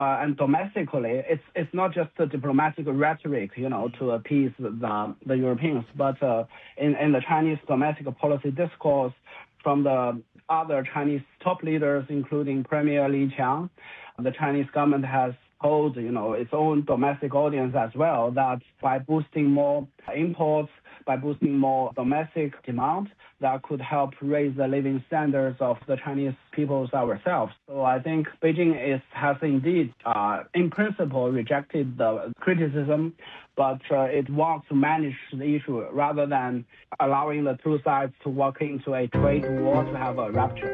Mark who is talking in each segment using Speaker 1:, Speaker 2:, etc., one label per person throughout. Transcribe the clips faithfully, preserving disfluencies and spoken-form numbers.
Speaker 1: Uh, and domestically, it's it's not just the diplomatic rhetoric, you know, to appease the the Europeans, but uh, in in the Chinese domestic policy discourse from the other Chinese top leaders, including Premier Li Qiang, the Chinese government has told, you know, its own domestic audience as well that by boosting more imports, by boosting more domestic demand, that could help raise the living standards of the Chinese peoples ourselves. So I think Beijing is has indeed, uh, in principle, rejected the criticism, but uh, it wants to manage the issue rather than allowing the two sides to walk into a trade war to have a rupture.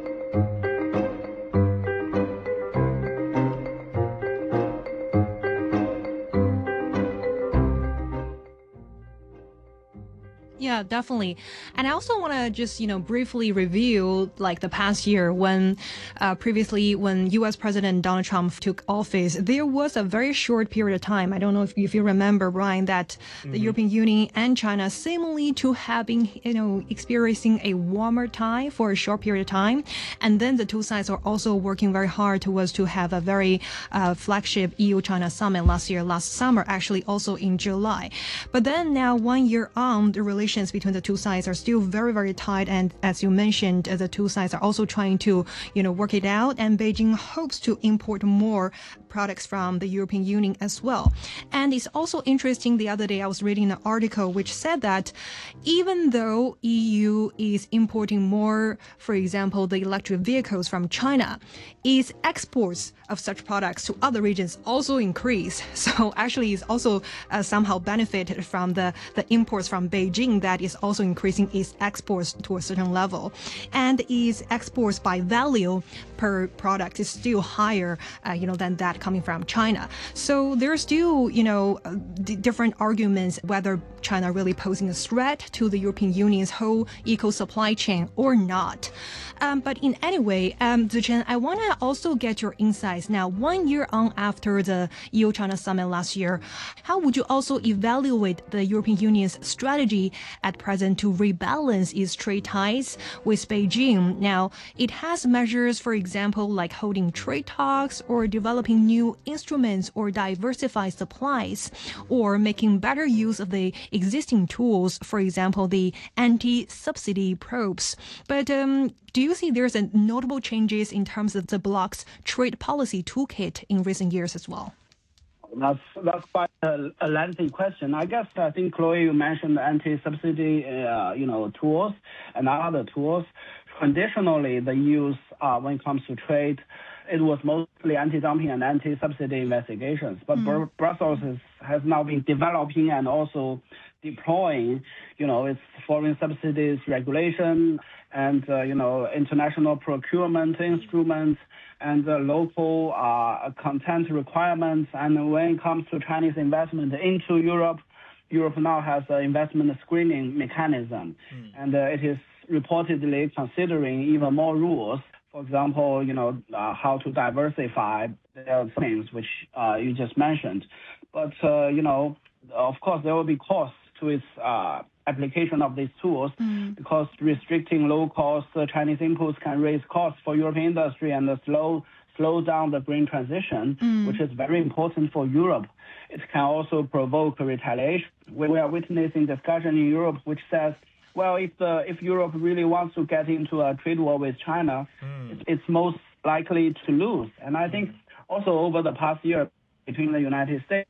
Speaker 2: Yeah, definitely. And I also want to just, you know, briefly review like the past year when uh, previously when U S President Donald Trump took office, there was a very short period of time. I don't know if, if you remember, Brian, that mm-hmm. the European Union and China seemingly to have been, you know, experiencing a warmer time for a short period of time. And then the two sides are also working very hard towards to have a very uh, flagship E U-China summit last year, last summer, actually also in July. But then now one year on, the relationship between the two sides are still very, very tight. And as you mentioned, the two sides are also trying to, you know, work it out. And Beijing hopes to import more products from the European Union as well. And it's also interesting, the other day I was reading an article which said that even though E U is importing more, for example, the electric vehicles from China, its exports of such products to other regions also increase. So actually it's also uh, somehow benefited from the, the imports from Beijing that is also increasing its exports to a certain level. And its exports by value per product is still higher, uh, you know, than that coming from China. So there's still, you know, uh, d- different arguments whether China really posing a threat to the European Union's whole eco-supply chain or not. Um, but in any way, um, Zichen, I want to also get your insights now, one year on after the E U-China summit last year. How would you also evaluate the European Union's strategy at present to rebalance its trade ties with Beijing? Now, it has measures, for example, like holding trade talks or developing new instruments or diversify supplies or making better use of the existing tools, for example, the anti-subsidy probes. But um, do you see there's a notable changes in terms of the bloc's trade policy toolkit in recent years as well?
Speaker 1: That's that's quite a, a lengthy question. I guess I think Chloe, you mentioned anti-subsidy, uh, you know, tools and other tools. Traditionally, the use uh, when it comes to trade, it was mostly anti-dumping and anti-subsidy investigations. But mm. Brussels is, has now been developing and also deploying, you know, its foreign subsidies regulation and uh, you know international procurement instruments and uh, local uh, content requirements. And when it comes to Chinese investment into Europe, Europe now has an investment screening mechanism, mm. and uh, it is reportedly considering even more rules. For example, you know uh, how to diversify the things which uh, you just mentioned. But uh, you know, of course, there will be costs to its uh, application of these tools mm. because restricting low-cost uh, Chinese inputs can raise costs for European industry and uh, slow slow down the green transition, mm. which is very important for Europe. It can also provoke retaliation. We are witnessing discussion in Europe which says, well, if the if Europe really wants to get into a trade war with China, mm. it's, it's most likely to lose. And I think also over the past year between the United States,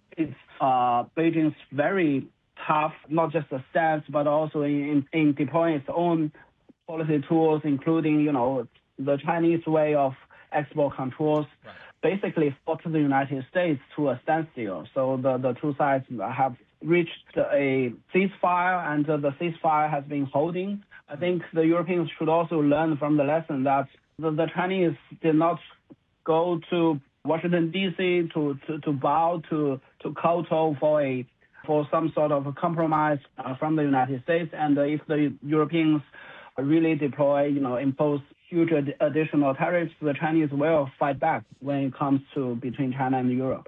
Speaker 1: uh, Beijing's very tough, not just a stance, but also in, in, in deploying its own policy tools, including, you know, the Chinese way of export controls, right. basically forced the United States to a standstill. So the, the two sides have reached a ceasefire, and uh, the ceasefire has been holding. I think the Europeans should also learn from the lesson that the, the Chinese did not go to Washington, D C to, to, to bow to, to kowtow for a for some sort of a compromise uh, from the United States. And uh, if the Europeans really deploy, you know, impose huge ad- additional tariffs, the Chinese will fight back when it comes to between China and Europe.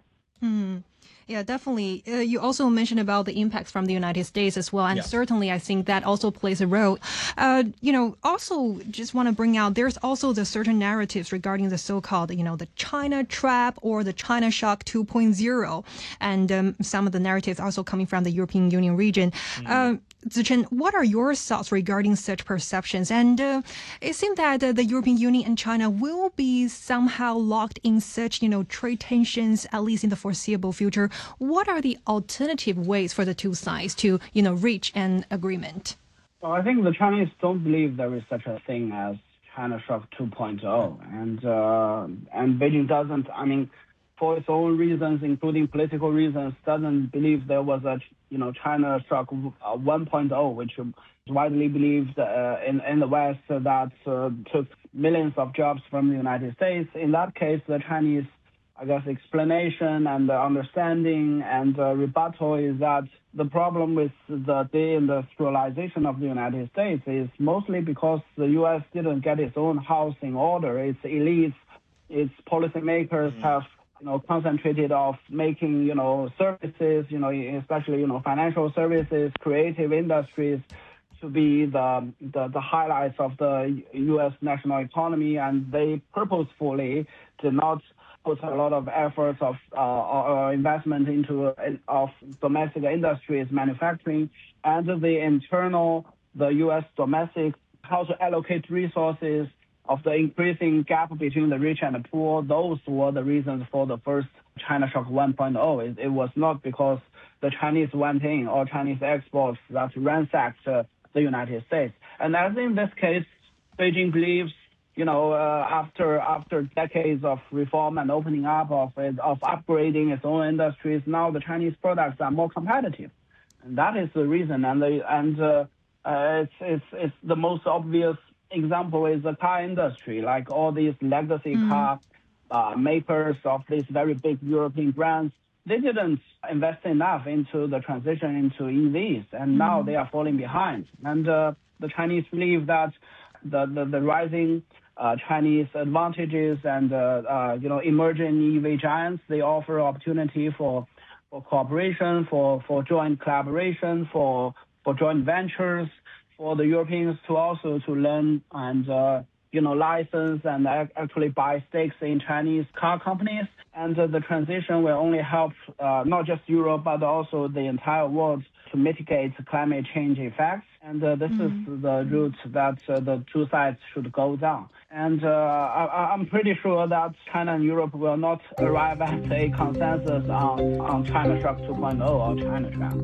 Speaker 2: Mm. Yeah, definitely. Uh, you also mentioned about the impacts from the United States as well, and
Speaker 3: Yeah.
Speaker 2: certainly I think that also plays a role. Uh, you know, also just want to bring out there's also the certain narratives regarding the so-called, you know, the China trap or the China shock 2.0, and um, some of the narratives also coming from the European Union region. Uh, Zichen, what are your thoughts regarding such perceptions? And uh, it seems that uh, the European Union and China will be somehow locked in such, you know, trade tensions, at least in the foreseeable future. What are the alternative ways for the two sides to, you know, reach an agreement?
Speaker 1: Well, I think the Chinese don't believe there is such a thing as China Shock 2.0, and uh, and Beijing doesn't. I mean, for its own reasons, including political reasons, doesn't believe there was a you know China Shock uh, 1.0, which is widely believed uh, in in the West that uh, took millions of jobs from the United States. In that case, the Chinese, I guess, explanation and uh, understanding and uh, rebuttal is that the problem with the deindustrialization of the United States is mostly because the U S didn't get its own house in order. Its elites, its policymakers mm-hmm. have, you know, concentrated of making, you know, services, you know, especially, you know, financial services, creative industries, to be the, the the highlights of the U S national economy, and they purposefully did not put a lot of efforts of uh, or investment into uh, of domestic industries, manufacturing, and the internal, the U S domestic, how to allocate resources, of the increasing gap between the rich and the poor. Those were the reasons for the first China Shock 1.0. It, it was not because the Chinese went in or Chinese exports that ransacked uh, the United States. And as in this case, Beijing believes, you know, uh, after after decades of reform and opening up of of upgrading its own industries, now the Chinese products are more competitive, and that is the reason. And the, and uh, uh, it's it's it's the most obvious example is the car industry, like all these legacy mm. car uh, makers of these very big European brands. They didn't invest enough into the transition into E Vs, and mm. now they are falling behind. And uh, the Chinese believe that the the, the rising Uh, Chinese advantages and uh, uh, you know emerging E V giants, they offer opportunity for for cooperation, for, for joint collaboration, for for joint ventures, for the Europeans to also to learn and uh, you know license and actually buy stakes in Chinese car companies. And uh, the transition will only help uh, not just Europe but also the entire world to mitigate climate change effects. And uh, this mm. is the route that uh, the two sides should go down. And uh, I, I'm pretty sure that China and Europe will not arrive at a consensus on, on China Shock 2.0 or China Trap.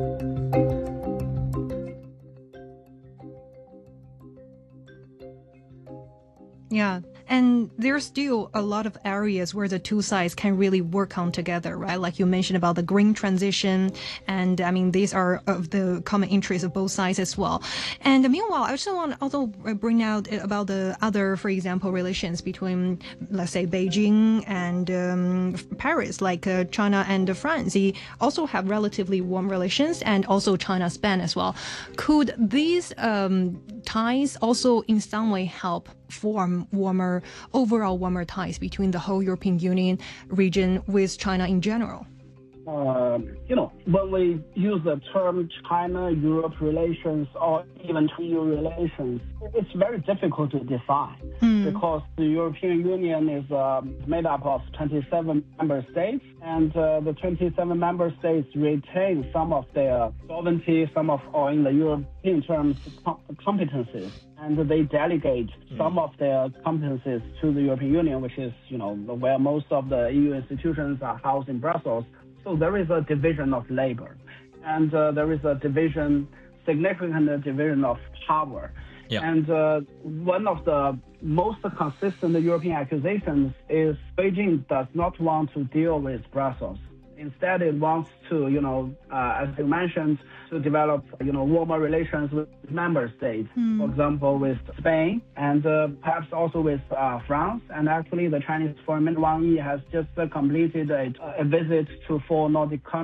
Speaker 2: Yeah. And there's still a lot of areas where the two sides can really work on together, right? Like you mentioned about the green transition. And I mean, these are of the common interests of both sides as well. And meanwhile, I also want to also bring out about the other, for example, relations between, let's say, Beijing and um, Paris, like uh, China and France. They also have relatively warm relations, and also China-Spain as well. Could these um, ties also in some way help form warmer, overall warmer ties between the whole European Union region with China in general?
Speaker 1: Uh, you know, when we use the term China-Europe relations or even E U relations, it's very difficult to define mm. because the European Union is uh, made up of twenty-seven member states, and uh, the twenty-seven member states retain some of their sovereignty, some of, or in the European terms, competencies, and they delegate mm. some of their competencies to the European Union, which is, you know, where most of the E U institutions are housed in Brussels. So there is a division of labor, and uh, there is a division, significant division of power.
Speaker 3: Yeah.
Speaker 1: And uh, one of the most consistent European accusations is Beijing does not want to deal with Brussels. Instead, it wants to, you know, uh, as you mentioned, to develop, you know, warmer relations with member states, mm. for example, with Spain, and uh, perhaps also with uh, France. And actually, the Chinese foreign minister Wang Yi has just uh, completed a, a visit to four Nordic countries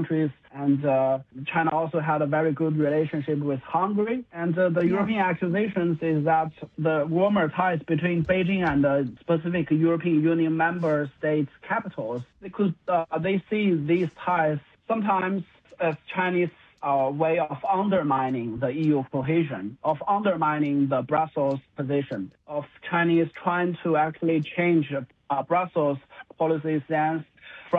Speaker 1: And uh, China also had a very good relationship with Hungary. And uh, the
Speaker 2: Yeah.
Speaker 1: European accusations is that the warmer ties between Beijing and the specific European Union member states capitals, because uh, they see these ties sometimes as Chinese uh, way of undermining the E U cohesion, of undermining the Brussels position, of Chinese trying to actually change uh, Brussels policy stance